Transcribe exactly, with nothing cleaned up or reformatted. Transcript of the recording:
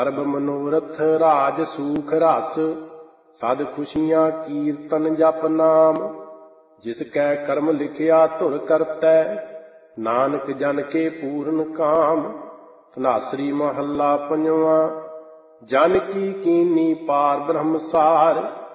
ਸਰਬ ਮਨੋਰਥ ਰਾਜ ਸੂਖ ਰਸ, ਸਦ ਖੁਸ਼ੀਆਂ ਕੀਰਤਨ ਜਪ ਨਾਮ। ਜਿਸ ਕੈ ਕਰਮ ਲਿਖਿਆ ਧੁਰ ਕਰਤੈ, ਨਾਨਕ ਜਨ ਕੇ ਪੂਰਨ ਕਾਮ। ਧਨਾਸਰੀ ਮਹੱਲਾ ਪੰਜਵਾਂ। ਜਨ ਕੀ ਕੀਨੀ ਪਾਰ ਬ੍ਰਹਮਸਾਰ,